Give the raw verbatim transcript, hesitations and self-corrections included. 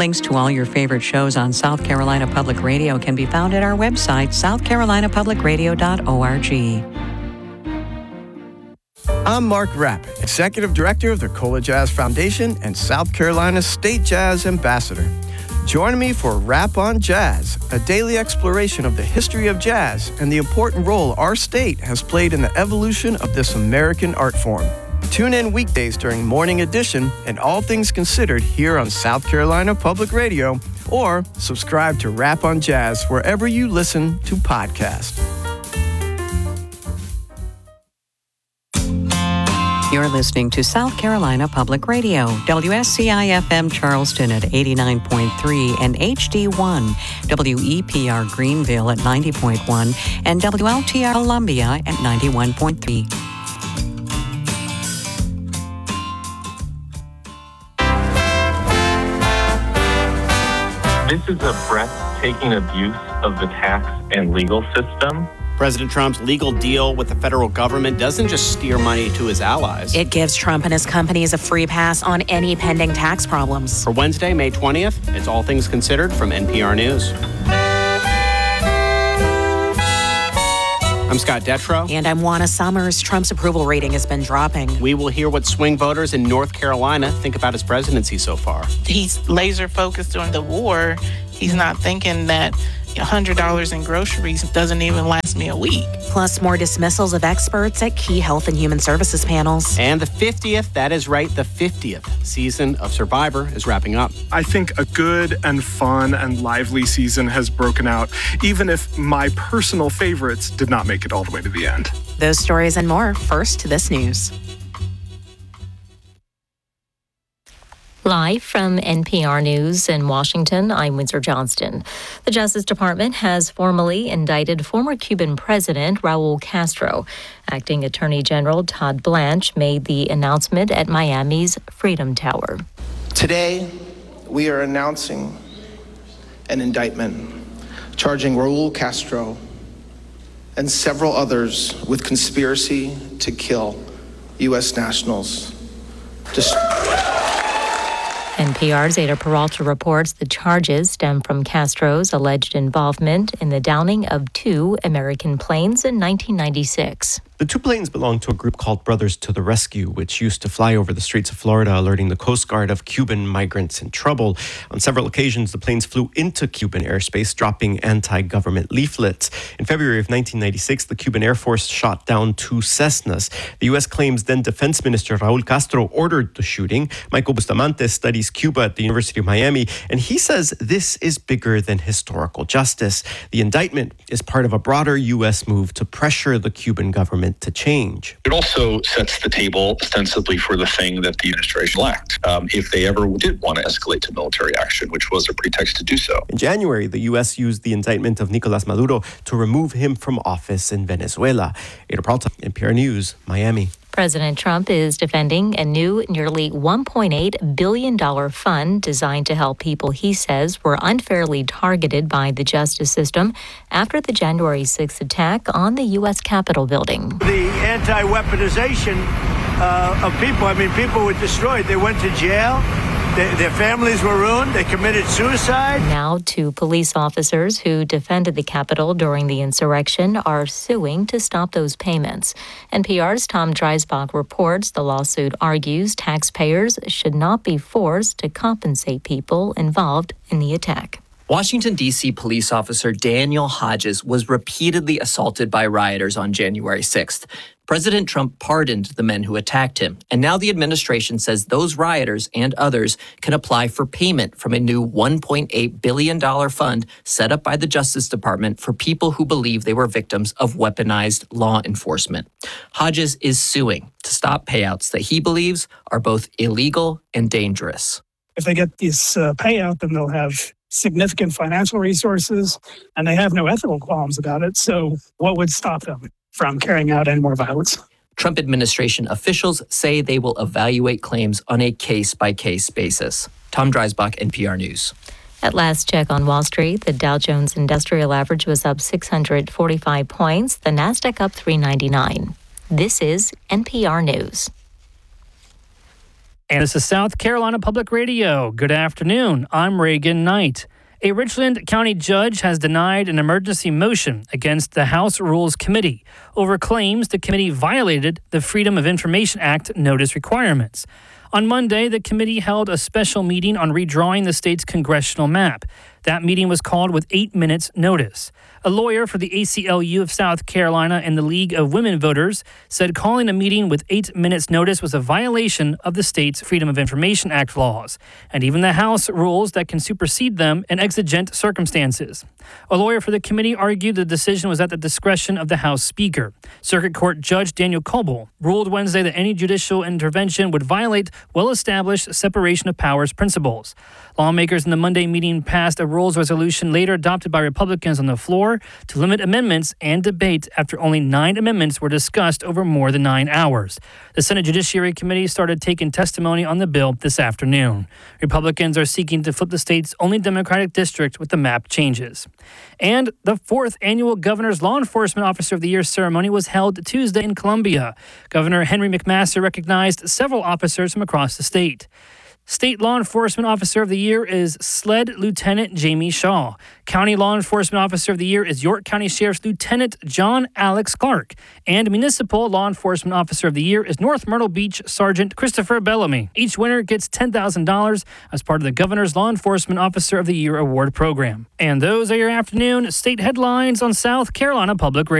Links to all your favorite shows on South Carolina Public Radio can be found at our website, south carolina public radio dot org. I'm Mark Rapp, Executive Director of the Cola Jazz Foundation and South Carolina State Jazz Ambassador. Join me for Rap on Jazz, a daily exploration of the history of jazz and the important role our state has played in the evolution of this American art form. Tune in weekdays during Morning Edition and All Things Considered here on South Carolina Public Radio, or subscribe to Rap on Jazz wherever you listen to podcasts. You're listening to South Carolina Public Radio, W S C I F M Charleston at eighty-nine point three and H D one, W E P R Greenville at ninety point one, and W L T R Columbia at ninety-one point three. This is a breathtaking abuse of the tax and legal system. President Trump's legal deal with the federal government doesn't just steer money to his allies. It gives Trump and his companies a free pass on any pending tax problems. For Wednesday, May twentieth, it's All Things Considered from N P R News. I'm Scott Detrow. And I'm Juana Summers. Trump's approval rating has been dropping. We will hear what swing voters in North Carolina think about his presidency so far. He's laser focused during the war. He's not thinking that one hundred dollars in groceries doesn't even last me a week. Plus, more dismissals of experts at key health and human services panels. And the fiftieth, that is right, the fiftieth season of Survivor is wrapping up. I think a good and fun and lively season has broken out, even if my personal favorites did not make it all the way to the end. Those stories and more. First, this news. Live from N P R News in Washington, I'm Windsor Johnston. The Justice Department has formally indicted former Cuban President Raul Castro. Acting Attorney General Todd Blanche made the announcement at Miami's Freedom Tower. Today, we are announcing an indictment charging Raul Castro and several others with conspiracy to kill U S nationals. Just N P R's Ada Peralta reports the charges stem from Castro's alleged involvement in the downing of two American planes in nineteen ninety-six. The two planes belonged to a group called Brothers to the Rescue, which used to fly over the streets of Florida, alerting the Coast Guard of Cuban migrants in trouble. On several occasions, the planes flew into Cuban airspace, dropping anti-government leaflets. In February of nineteen ninety-six, the Cuban Air Force shot down two Cessnas. The U S claims then Defense Minister Raul Castro ordered the shooting. Michael Bustamante studies Cuba at the University of Miami, and he says this is bigger than historical justice. The indictment is part of a broader U S move to pressure the Cuban government to change. It also sets the table ostensibly for the thing that the administration lacked, um, if they ever did want to escalate to military action, which was a pretext to do so. In January, the U S used the indictment of Nicolas Maduro to remove him from office in Venezuela. Ada Peralta, N P R News, Miami. President Trump is defending a new nearly one point eight billion dollars fund designed to help people he says were unfairly targeted by the justice system after the January sixth attack on the U S Capitol building. The anti-weaponization uh, of people, I mean, people were destroyed. They went to jail. They, their families were ruined. They committed suicide. Now, two police officers who defended the Capitol during the insurrection are suing to stop those payments. N P R's Tom Dreisbach reports the lawsuit argues taxpayers should not be forced to compensate people involved in the attack. Washington, D C police officer Daniel Hodges was repeatedly assaulted by rioters on January sixth. President Trump pardoned the men who attacked him, and now the administration says those rioters and others can apply for payment from a new one point eight billion dollars fund set up by the Justice Department for people who believe they were victims of weaponized law enforcement. Hodges is suing to stop payouts that he believes are both illegal and dangerous. If they get this uh, payout, then they'll have significant financial resources, and they have no ethical qualms about it. So what would stop them from carrying out any more violence? Trump administration officials say they will evaluate claims on a case-by-case basis. Tom Dreisbach, N P R News. At last check on Wall Street, the Dow Jones Industrial Average was up six hundred forty-five points, the Nasdaq up three ninety-nine. This is N P R News. And this is South Carolina Public Radio. Good afternoon. I'm Reagan Knight. A Richland County judge has denied an emergency motion against the House Rules Committee over claims the committee violated the Freedom of Information Act notice requirements. On Monday, the committee held a special meeting on redrawing the state's congressional map. That meeting was called with eight minutes notice. A lawyer for the A C L U of South Carolina and the League of Women Voters said calling a meeting with eight minutes notice was a violation of the state's Freedom of Information Act laws, and even the House rules that can supersede them in exigent circumstances. A lawyer for the committee argued the decision was at the discretion of the House Speaker. Circuit Court Judge Daniel Coble ruled Wednesday that any judicial intervention would violate well-established separation of powers principles. Lawmakers in the Monday meeting passed a rules resolution later adopted by Republicans on the floor to limit amendments and debate after only nine amendments were discussed over more than nine hours. The Senate Judiciary Committee started taking testimony on the bill this afternoon. Republicans are seeking to flip the state's only Democratic district with the map changes. And the fourth annual Governor's Law Enforcement Officer of the Year ceremony was held Tuesday in Columbia. Governor Henry McMaster recognized several officers from across the state. State Law Enforcement Officer of the Year is SLED Lieutenant Jamie Shaw. County Law Enforcement Officer of the Year is York County Sheriff's Lieutenant John Alex Clark. And Municipal Law Enforcement Officer of the Year is North Myrtle Beach Sergeant Christopher Bellamy. Each winner gets ten thousand dollars as part of the Governor's Law Enforcement Officer of the Year Award program. And those are your afternoon state headlines on South Carolina Public Radio.